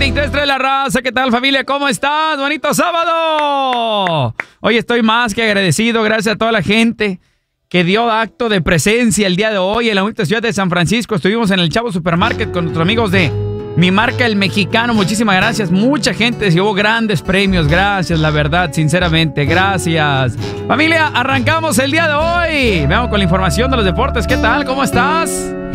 23.3 la raza. ¿Qué tal, familia? ¿Cómo estás? ¡Bonito sábado! Hoy estoy más que agradecido. Gracias a toda la gente que dio acto de presencia el día de hoy en la bonita ciudad de San Francisco. Estuvimos en el Chavo Supermarket con nuestros amigos de Mi Marca El Mexicano. Muchísimas gracias. Mucha gente se llevó grandes premios. Gracias, la verdad, sinceramente. Gracias. Familia, arrancamos el día de hoy. Veamos con la información de los deportes. ¿Qué tal? ¿Cómo estás?